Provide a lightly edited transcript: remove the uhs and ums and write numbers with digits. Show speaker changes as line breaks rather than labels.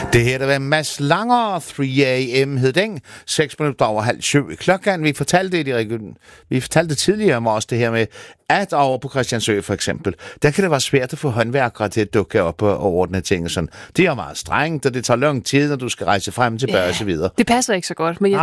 Det her, der var Mads Langer, 3am hed den, 7:06 klokken. Vi fortalte tidligere om også det her med, at over på Christiansø for eksempel, der kan det være svært at få håndværkere til at dukke op og ordne ting og sådan. Det er meget strengt, og det tager lang tid, når du skal rejse frem og tilbage og så videre.
Det passer ikke så godt, men jeg